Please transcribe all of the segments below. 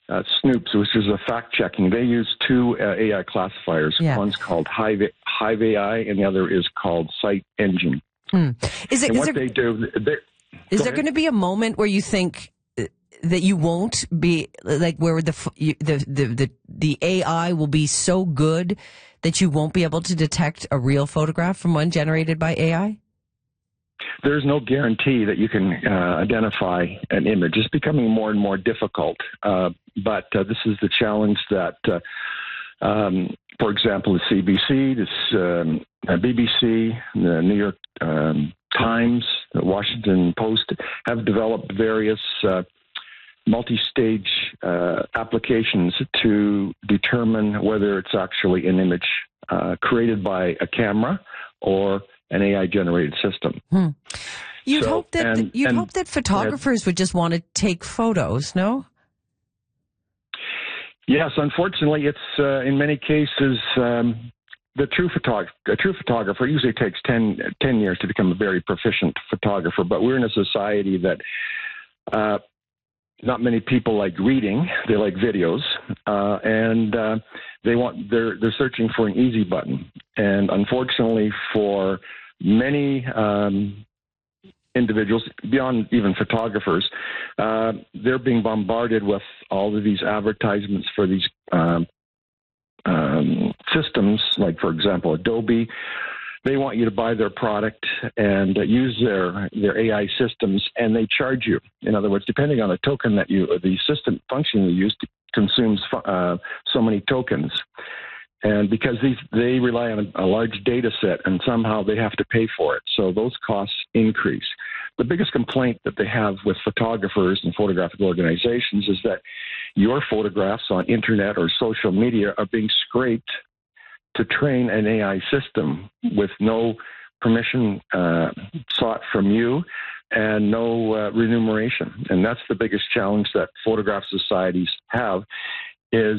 Snoops, which is a fact-checking. They use two AI classifiers. Yeah. One's called Hive AI, and the other is called Sight Engine. Is there going to be a moment where you think that you won't be like where the AI will be so good that you won't be able to detect a real photograph from one generated by AI? There's no guarantee that you can identify an image. It's becoming more and more difficult. But this is the challenge that, for example, the CBC, BBC, the New York Times, the Washington Post have developed various multi-stage applications to determine whether it's actually an image created by a camera or an AI-generated system. You'd hope that photographers would just want to take photos, no? Yes, unfortunately, it's in many cases a true photographer usually takes 10 years to become a very proficient photographer. But we're in a society that not many people like reading; they like videos, and they're searching for an easy button. And unfortunately, for many individuals, beyond even photographers, they're being bombarded with all of these advertisements for these systems, like, for example, Adobe. They want you to buy their product and use their AI systems, and they charge you. In other words, depending on the token that the system function you use consumes so many tokens. And because they rely on a large data set, and somehow they have to pay for it. So those costs increase. The biggest complaint that they have with photographers and photographic organizations is that your photographs on internet or social media are being scraped to train an AI system with no permission sought from you and no remuneration. And that's the biggest challenge that photograph societies have is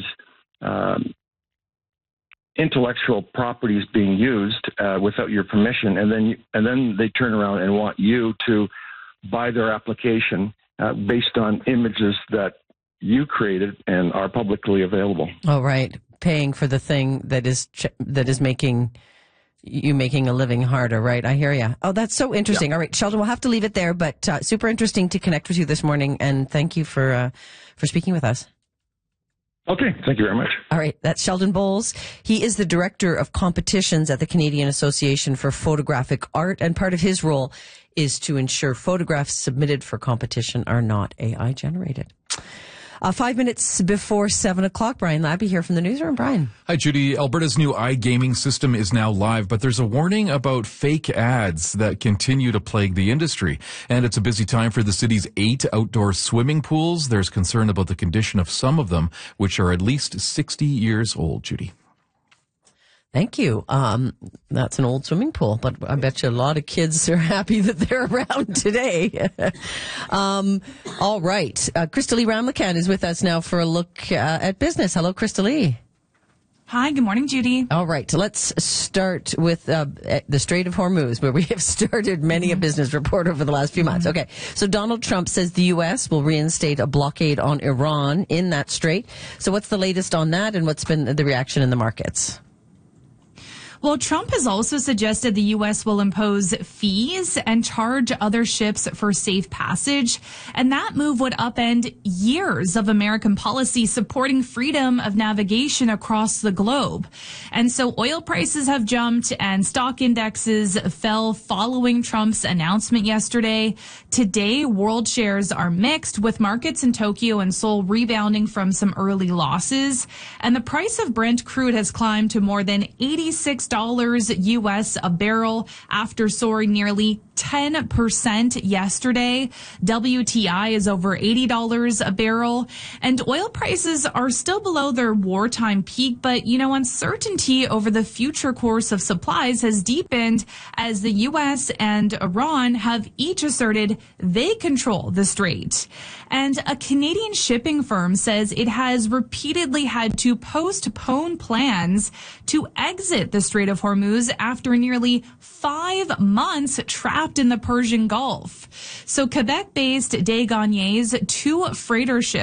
intellectual properties being used without your permission, and then they turn around and want you to buy their application based on images that you created and are publicly available. Oh, right. Paying for the thing that is making a living harder, right? I hear you. Oh, that's so interesting. Yeah. All right, Sheldon, we'll have to leave it there, but super interesting to connect with you this morning, and thank you for speaking with us. Okay, thank you very much. All right, that's Sheldon Bowles. He is the Director of Competitions at the Canadian Association for Photographic Art, and part of his role is to ensure photographs submitted for competition are not AI generated. 5 minutes before 7 o'clock, Brian Labby here from the newsroom. Brian. Hi, Judy. Alberta's new iGaming system is now live, but there's a warning about fake ads that continue to plague the industry. And it's a busy time for the city's 8 outdoor swimming pools. There's concern about the condition of some of them, which are at least 60 years old, Judy. Thank you. That's an old swimming pool, but I bet you a lot of kids are happy that they're around today. All right. Krista Lee Ramlakan is with us now for a look at business. Hello, Krista Lee. Hi, good morning, Judy. All right, let's start with the Strait of Hormuz, where we have started many a business report over the last few months. Okay, so Donald Trump says the U.S. will reinstate a blockade on Iran in that strait. So what's the latest on that, and what's been the reaction in the markets? Well, Trump has also suggested the U.S. will impose fees and charge other ships for safe passage. And that move would upend years of American policy supporting freedom of navigation across the globe. And so oil prices have jumped and stock indexes fell following Trump's announcement yesterday. Today, world shares are mixed, with markets in Tokyo and Seoul rebounding from some early losses. And the price of Brent crude has climbed to more than $86 U.S. a barrel after soaring nearly 10% yesterday. WTI is over $80 a barrel, and oil prices are still below their wartime peak. But, uncertainty over the future course of supplies has deepened as the U.S. and Iran have each asserted they control the strait. And a Canadian shipping firm says it has repeatedly had to postpone plans to exit the Strait of Hormuz after nearly 5 months trapped in the Persian Gulf. So Quebec-based Des Gagnés, 2 freighter ships